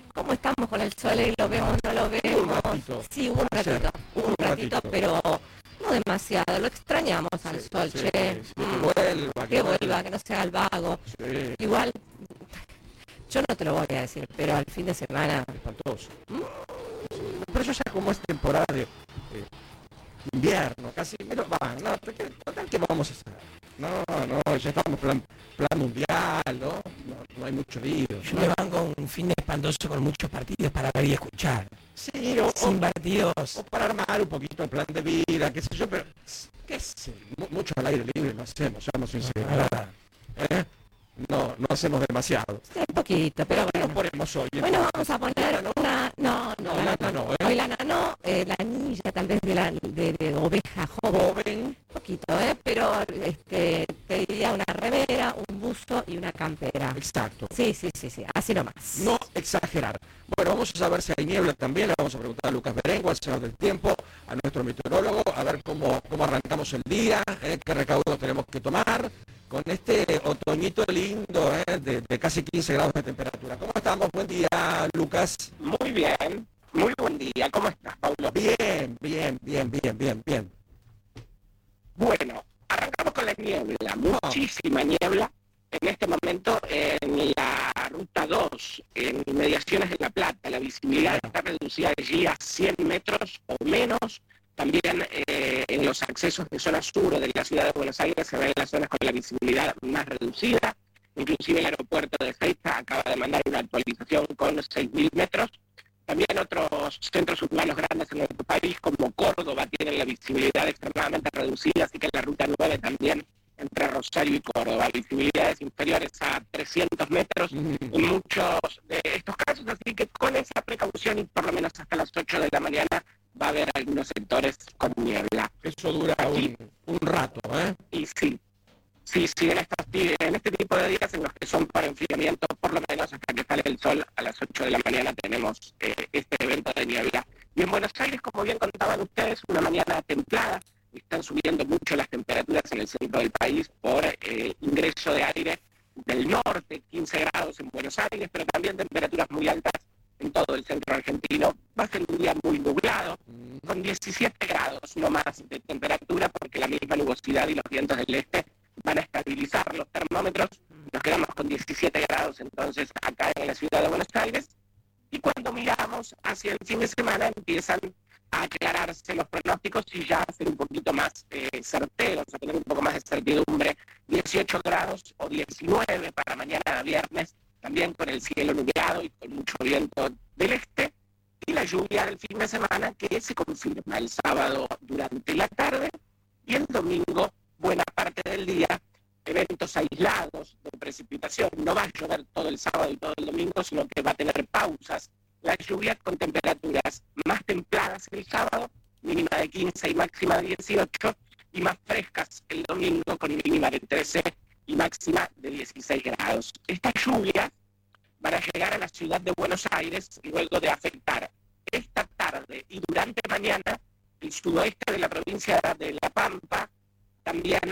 ¿Cómo estamos con el sol? ¿Lo vemos, no lo vemos? Un ratito. Sí, un ratito, pero no demasiado. Lo extrañamos al sol, che. Que vuelva, que no sea el vago. Sí. Igual, yo no te lo voy a decir, pero al fin de semana... Espantoso. Pero yo ya como es temporada de invierno, casi menos van, no, total, ¿qué vamos a hacer? No, ya estamos plan mundial, no hay mucho lío. Yo me banco un fin de espantoso con muchos partidos para ver y escuchar. Sí, sin partidos. O para armar un poquito el plan de vida, qué sé yo, pero qué sé, mucho al aire libre no hacemos, seamos sinceros. No hacemos demasiado. Sí, un poquito, pero bueno. ¿Qué ponemos hoy? Bueno, vamos a poner una... No, hoy la nano, la anilla tal vez de oveja joven. Un poquito, pero te diría una remera, un buzo y una campera. Exacto. Sí, así nomás. No exagerar. Bueno, vamos a saber si hay niebla también. Le vamos a preguntar a Lucas Berengua, al señor del tiempo, a nuestro meteorólogo, a ver cómo arrancamos el día, qué recaudos tenemos que tomar con este otoñito lindo, de casi 15 grados de temperatura. ¿Cómo estamos? Buen día, Lucas. Muy bien, muy buen día. ¿Cómo estás, Paulo? Bien. Bueno, arrancamos con la niebla, muchísima niebla. En este momento en la ruta 2, en inmediaciones de La Plata, la visibilidad está reducida allí a 100 metros o menos. También en los accesos de zona sur de la ciudad de Buenos Aires se ven las zonas con la visibilidad más reducida. Inclusive el aeropuerto de Ezeiza acaba de mandar una actualización con 6.000 metros. También otros centros urbanos grandes en nuestro país, como Córdoba, tienen la visibilidad extremadamente reducida, así que la ruta 9 también entre Rosario y Córdoba, visibilidades inferiores a 300 metros en muchos de estos casos, así que con esa precaución y por lo menos hasta las 8 de la mañana va a haber algunos sectores con niebla. Eso dura un rato, Y sí, en este tipo de días en los que son para enfriamiento, por lo menos hasta que sale el sol a las 8 de la mañana tenemos este evento de niebla. Y en Buenos Aires, como bien contaban ustedes, una mañana templada. Están subiendo mucho las temperaturas en el centro del país por ingreso de aire del norte, 15 grados en Buenos Aires, pero también temperaturas muy altas en todo el centro argentino. Va a ser un día muy nublado, con 17 grados no más de temperatura, porque la misma nubosidad y los vientos del este van a estabilizar los termómetros. Nos quedamos con 17 grados entonces acá en la ciudad de Buenos Aires. Y cuando miramos hacia el fin de semana empiezan a aclararse los pronósticos y ya a ser un poquito más certeros, a tener un poco más de certidumbre. 18 grados o 19 para mañana viernes, también con el cielo nublado y con mucho viento del este. Y la lluvia del fin de semana que se confirma el sábado durante la tarde y el domingo buena parte del día, eventos aislados de precipitación. No va a llover todo el sábado y todo el domingo, sino que va a tener pausas. La lluvia con temperaturas más templadas el sábado, mínima de 15 y máxima de 18, y más frescas el domingo con mínima de 13 y máxima de 16 grados. Estas lluvias van a llegar a la ciudad de Buenos Aires luego de afectar esta tarde y durante mañana el sudoeste de la provincia de La Pampa, también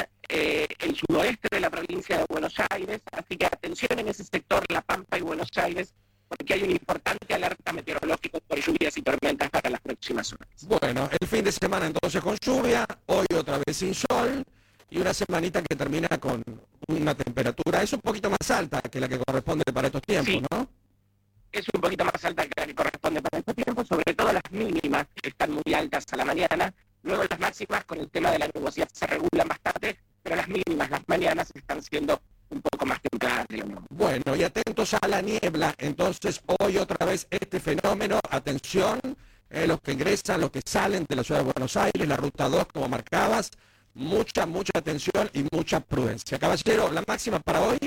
el sudoeste de la provincia de Buenos Aires, así que atención en ese sector, La Pampa y Buenos Aires, porque hay una importante alerta meteorológica por lluvias y tormentas para las próximas horas. Bueno, el fin de semana entonces con lluvia, hoy otra vez sin sol, y una semanita que termina con una temperatura, es un poquito más alta que la que corresponde para estos tiempos, sí, ¿no? Es un poquito más alta que la que corresponde para estos tiempos, sobre todo las mínimas están muy altas a la mañana. Luego las máximas con el tema de la nubosidad se regulan bastante, pero las mínimas, las mañanas están siendo un poco más templadas de lo mismo. Bueno, y atentos a la niebla, entonces hoy otra vez este fenómeno, atención, los que ingresan, los que salen de la ciudad de Buenos Aires, la ruta 2 como marcabas, mucha atención y mucha prudencia. Caballero, la máxima para hoy.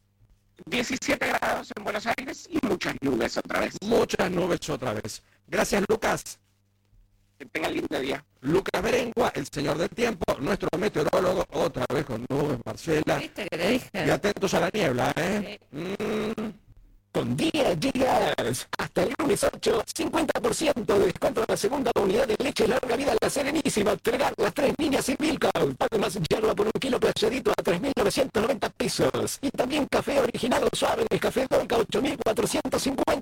17 grados en Buenos Aires y muchas nubes otra vez. Muchas nubes otra vez. Gracias, Lucas. Que tengan lindo día. Lucas Berengua, el señor del tiempo, nuestro meteorólogo, otra vez con nubes, Marcela. ¿Viste que te dije? Y atentos a la niebla, ¿eh? Sí. Con Día Días, hasta el lunes 8, 50% de descuento en la segunda unidad de leche larga vida La Serenísima. Entregar las 3 líneas sin Milka. Además, yerba por 1 kilo playadito a 3.990 pesos. Y también café original o suave de Café Donca, 8.450